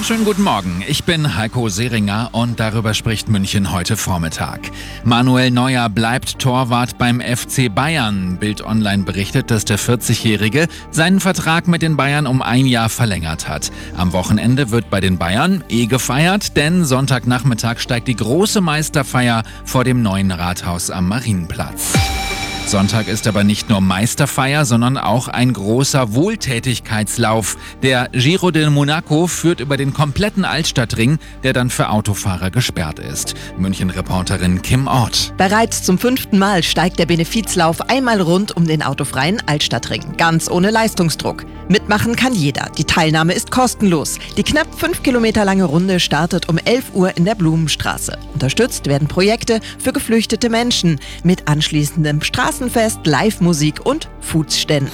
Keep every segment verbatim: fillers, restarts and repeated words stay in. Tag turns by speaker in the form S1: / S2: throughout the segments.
S1: Schönen guten Morgen, ich bin Heiko Seringer und darüber spricht München heute Vormittag. Manuel Neuer bleibt Torwart beim F C Bayern. Bild Online berichtet, dass der vierzigjährige seinen Vertrag mit den Bayern um ein Jahr verlängert hat. Am Wochenende wird bei den Bayern eh gefeiert, denn Sonntagnachmittag steigt die große Meisterfeier vor dem neuen Rathaus am Marienplatz. Sonntag ist aber nicht nur Meisterfeier, sondern auch ein großer Wohltätigkeitslauf. Der Giro de Monaco führt über den kompletten Altstadtring, der dann für Autofahrer gesperrt ist. München-Reporterin Kim Ort.
S2: Bereits zum fünften Mal steigt der Benefizlauf einmal rund um den autofreien Altstadtring, ganz ohne Leistungsdruck. Mitmachen kann jeder. Die Teilnahme ist kostenlos. Die knapp fünf Kilometer lange Runde startet um elf Uhr in der Blumenstraße. Unterstützt werden Projekte für geflüchtete Menschen mit anschließendem Straßenfest, Live-Musik und Foodständen.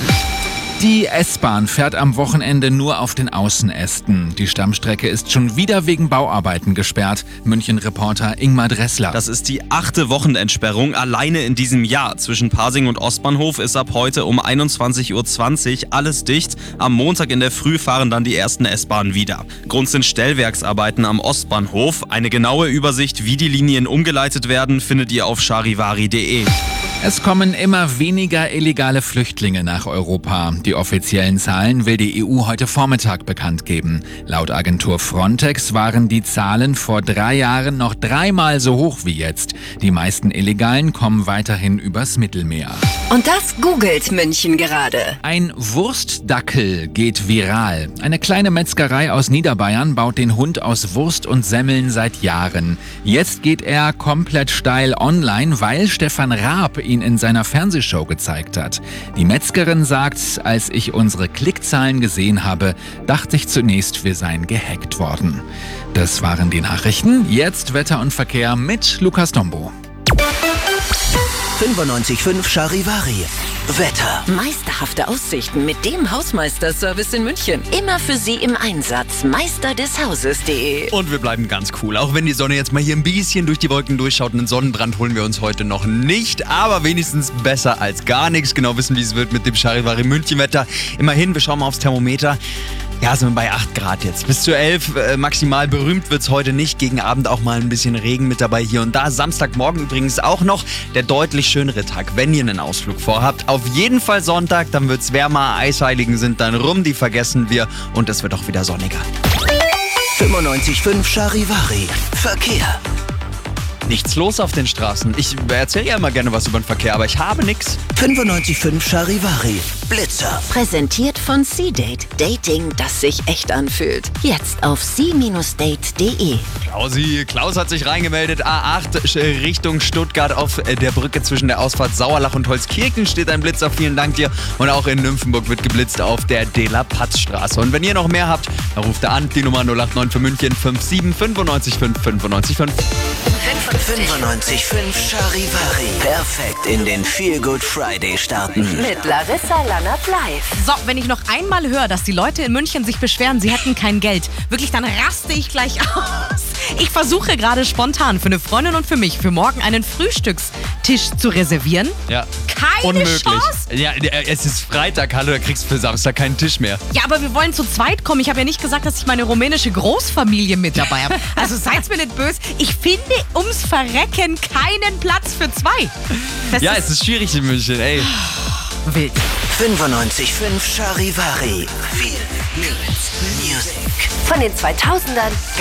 S1: Die S-Bahn fährt am Wochenende nur auf den Außenästen. Die Stammstrecke ist schon wieder wegen Bauarbeiten gesperrt. München-Reporter Ingmar Dressler.
S3: Das ist die achte Wochenendsperrung alleine in diesem Jahr. Zwischen Pasing und Ostbahnhof ist ab heute um einundzwanzig Uhr zwanzig alles dicht. Am Montag in der Früh fahren dann die ersten S-Bahnen wieder. Grund sind Stellwerksarbeiten am Ostbahnhof. Eine genaue Übersicht, wie die Linien umgeleitet werden, findet ihr auf charivari punkt de.
S1: Es kommen immer weniger illegale Flüchtlinge nach Europa. Die offiziellen Zahlen will die E U heute Vormittag bekannt geben. Laut Agentur Frontex waren die Zahlen vor drei Jahren noch dreimal so hoch wie jetzt. Die meisten Illegalen kommen weiterhin übers Mittelmeer.
S4: Und das googelt München gerade.
S1: Ein Wurstdackel geht viral. Eine kleine Metzgerei aus Niederbayern baut den Hund aus Wurst und Semmeln seit Jahren. Jetzt geht er komplett steil online, weil Stefan Raab ihn in seiner Fernsehshow gezeigt hat. Die Metzgerin sagt, als ich unsere Klickzahlen gesehen habe, dachte ich zunächst, wir seien gehackt worden. Das waren die Nachrichten. Jetzt Wetter und Verkehr mit Lukas Dombo.
S5: fünfundneunzig Komma fünf Charivari. Wetter.
S4: Meisterhafte Aussichten mit dem Hausmeister-Service in München. Immer für Sie im Einsatz. meister des hauses punkt de.
S3: Und wir bleiben ganz cool. Auch wenn die Sonne jetzt mal hier ein bisschen durch die Wolken durchschaut. Einen Sonnenbrand holen wir uns heute noch nicht. Aber wenigstens besser als gar nichts. Genau wissen, wie es wird mit dem Charivari München-Wetter. Immerhin, wir schauen mal aufs Thermometer. Ja, sind wir bei acht Grad jetzt. Bis zu elf äh, maximal. Berühmt wird's heute nicht. Gegen Abend auch mal ein bisschen Regen mit dabei hier und da. Samstagmorgen übrigens auch noch der deutlich schönere Tag, wenn ihr einen Ausflug vorhabt. Auf jeden Fall Sonntag, dann wird's wärmer. Eisheiligen sind dann rum, die vergessen wir. Und es wird auch wieder sonniger.
S5: fünfundneunzig Komma fünf Charivari. Verkehr.
S3: Nichts los auf den Straßen. Ich erzähle ja immer gerne was über den Verkehr, aber ich habe nichts.
S5: fünfundneunzig Komma fünf Charivari. Blitzer.
S4: Präsentiert von C-Date. Dating, das sich echt anfühlt. Jetzt auf c Bindestrich date punkt de.
S3: Klausi, Klaus hat sich reingemeldet. A acht Richtung Stuttgart auf der Brücke zwischen der Ausfahrt Sauerlach und Holzkirchen steht ein Blitzer. Vielen Dank dir. Und auch in Nymphenburg wird geblitzt auf der De-la-Paz-Straße. Und wenn ihr noch mehr habt, dann ruft er an. Die Nummer null acht neun für München fünf sieben fünf neun fünf fünf neun fünf.
S5: fünfundneunzig Komma fünf Charivari. Perfekt in den Feel Good Friday starten.
S4: Mit Larissa Lannert live.
S6: So, wenn ich noch einmal höre, dass die Leute in München sich beschweren, sie hätten kein Geld, wirklich, dann raste ich gleich aus. Ich versuche gerade spontan für eine Freundin und für mich für morgen einen Frühstückstisch zu reservieren.
S3: Ja.
S6: Keine
S3: Unmöglich.
S6: Chance.
S3: Ja, es ist Freitag, hallo, da kriegst du für Samstag keinen Tisch mehr.
S6: Ja, aber wir wollen zu zweit kommen. Ich habe ja nicht gesagt, dass ich meine rumänische Großfamilie mit dabei habe. Also seid's mir nicht böse. Ich finde ums Verrecken keinen Platz für zwei. Das
S3: Ja,
S6: ist
S3: es ist schwierig in München, ey.
S6: wild.
S5: fünfundneunzig Komma fünf Charivari. Feel Good Music.
S4: Von den zweitausendern